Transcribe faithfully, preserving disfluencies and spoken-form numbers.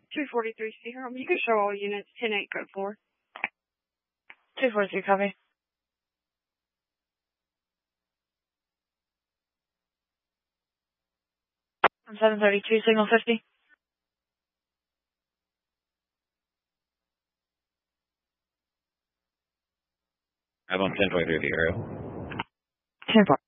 two forty-three Seaham. You can show all units. ten eight, code four. two forty-three, copy. I'm seven thirty-two, signal fifty. I'm on ten twenty-three, Aerial. ten four.